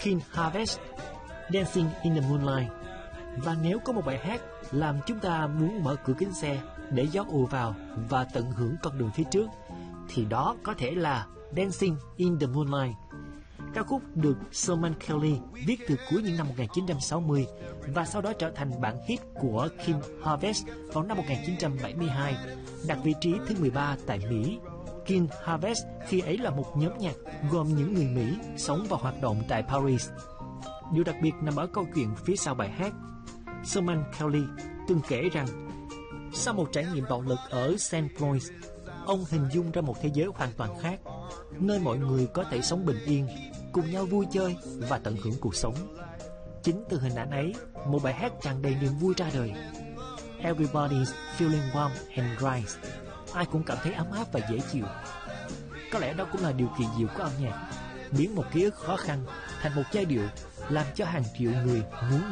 King Harvest, Dancing in the Moonlight. Và nếu có một bài hát làm chúng ta muốn mở cửa kính xe để gió ùa vào và tận hưởng con đường phía trước, thì đó có thể là Dancing in the Moonlight. Ca khúc được Solomon Kelly viết từ cuối những năm 1960 và sau đó trở thành bản hit của King Harvest vào năm 1972, đạt vị trí thứ 13 tại Mỹ. King Harvest khi ấy là một nhóm nhạc gồm những người Mỹ sống và hoạt động tại Paris. Điều đặc biệt nằm ở câu chuyện phía sau bài hát. Solomon Kelly từng kể rằng sau một trải nghiệm bạo lực ở St. Louis, ông hình dung ra một thế giới hoàn toàn khác, nơi mọi người có thể sống bình yên, cùng nhau vui chơi và tận hưởng cuộc sống. Chính từ hình ảnh ấy, một bài hát tràn đầy niềm vui ra đời. Everybody's feeling warm and bright. Ai cũng cảm thấy ấm áp và dễ chịu. Có lẽ đó cũng là điều kỳ diệu của âm nhạc, biến một ký ức khó khăn thành một giai điệu, làm cho hàng triệu người muốn